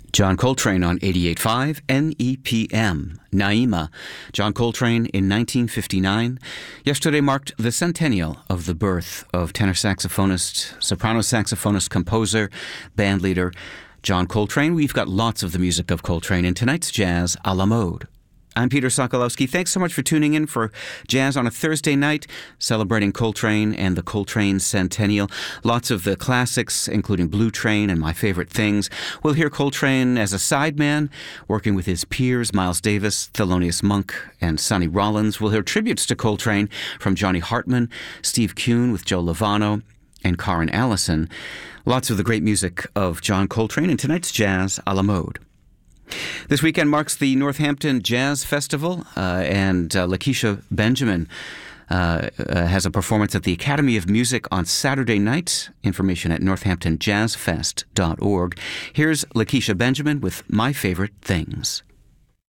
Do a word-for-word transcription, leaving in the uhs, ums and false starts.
John Coltrane on eighty-eight point five N E P M. Naima. John Coltrane in nineteen fifty-nine. Yesterday marked the centennial of the birth of tenor saxophonist, soprano saxophonist, composer, bandleader John Coltrane. We've got lots of the music of Coltrane in tonight's Jazz a la Mode. I'm Peter Sokolowski. Thanks so much for tuning in for Jazz on a Thursday night, celebrating Coltrane and the Coltrane Centennial. Lots of the classics, including Blue Train and My Favorite Things. We'll hear Coltrane as a sideman, working with his peers, Miles Davis, Thelonious Monk, and Sonny Rollins. We'll hear tributes to Coltrane from Johnny Hartman, Steve Kuhn with Joe Lovano, and Karen Allison. Lots of the great music of John Coltrane in tonight's Jazz a la Mode. This weekend marks the Northampton Jazz Festival, uh, and uh, Lakeisha Benjamin uh, uh, has a performance at the Academy of Music on Saturday night. Information at northampton jazz fest dot org. Here's Lakeisha Benjamin with My Favorite Things.